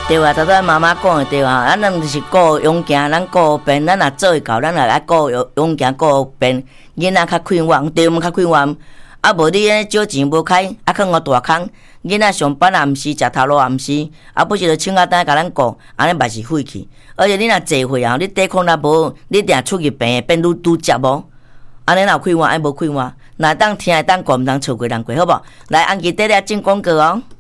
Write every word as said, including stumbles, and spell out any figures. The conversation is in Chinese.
对啊，头拄妈妈讲的对啊，咱咱就是顾勇行，咱顾病，咱若做会到，咱也爱顾勇行顾病，囡仔较快活，对毋较快活。啊，无你咧少钱无开，啊，囥个大空，囡仔上班也毋是，食头路也毋是，啊，不是就请假单甲咱顾，安尼嘛是废去。而且你若坐会啊，你抵抗力无，你定出去病变愈愈接无，安尼若快活，爱无快活，若当听会当顾，毋通错过人过，好无？来，安琪短咧进广告哦。